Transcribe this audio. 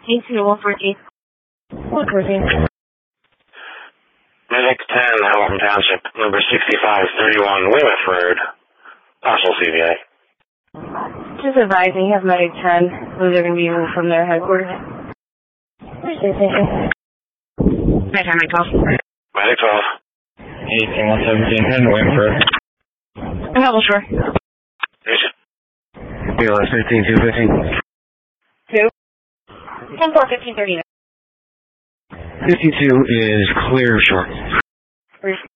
18-114. What person? Medic 10, Hamilton Township, number 6531, Weymouth Road, partial CVA. Just advising, have Medic 10, they're going to be moved from their headquarters. Medic 10, call. Medic 12. 18-117, Weymouth Road. Hello, sure. BLS 15-215. 2. 10-4-15-39. 52 is clear short.